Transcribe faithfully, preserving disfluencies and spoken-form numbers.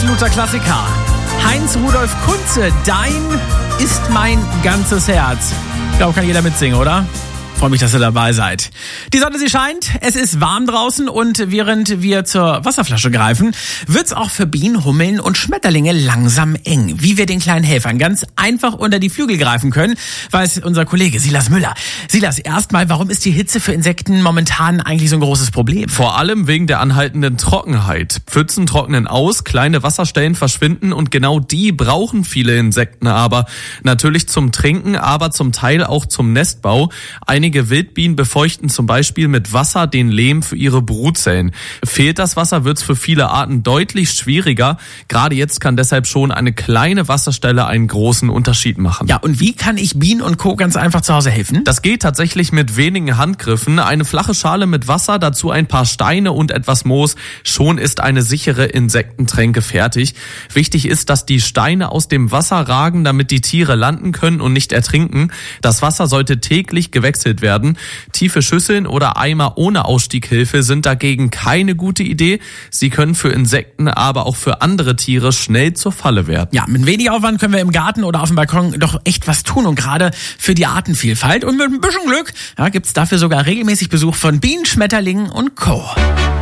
absoluter Klassiker. Heinz-Rudolf Kunze, dein ist mein ganzes Herz. Ich glaube, kann jeder mitsingen, oder? Freue mich, dass ihr dabei seid. Die Sonne, sie scheint, es ist warm draußen und während wir zur Wasserflasche greifen, wird's auch für Bienen, Hummeln und Schmetterlinge langsam eng. Wie wir den kleinen Helfern ganz einfach unter die Flügel greifen können, weiß unser Kollege Silas Müller. Silas, erstmal, warum ist die Hitze für Insekten momentan eigentlich so ein großes Problem? Vor allem wegen der anhaltenden Trockenheit. Pfützen trocknen aus, kleine Wasserstellen verschwinden und genau die brauchen viele Insekten aber. Natürlich zum Trinken, aber zum Teil auch zum Nestbau. Einige Wildbienen befeuchten zum Beispiel mit Wasser den Lehm für ihre Brutzellen. Fehlt das Wasser, wird's für viele Arten deutlich schwieriger. Gerade jetzt kann deshalb schon eine kleine Wasserstelle einen großen Unterschied machen. Ja, und wie kann ich Bienen und Co. ganz einfach zu Hause helfen? Das geht tatsächlich mit wenigen Handgriffen. Eine flache Schale mit Wasser, dazu ein paar Steine und etwas Moos. Schon ist eine sichere Insektentränke fertig. Wichtig ist, dass die Steine aus dem Wasser ragen, damit die Tiere landen können und nicht ertrinken. Das Wasser sollte täglich gewechselt werden. Tiefe Schüsseln oder Eimer ohne Ausstieghilfe sind dagegen keine gute Idee. Sie können für Insekten, aber auch für andere Tiere schnell zur Falle werden. Ja, mit wenig Aufwand können wir im Garten oder auf dem Balkon doch echt was tun und gerade für die Artenvielfalt. Und mit ein bisschen Glück ja, gibt's dafür sogar regelmäßig Besuch von Bienen, Schmetterlingen und Co.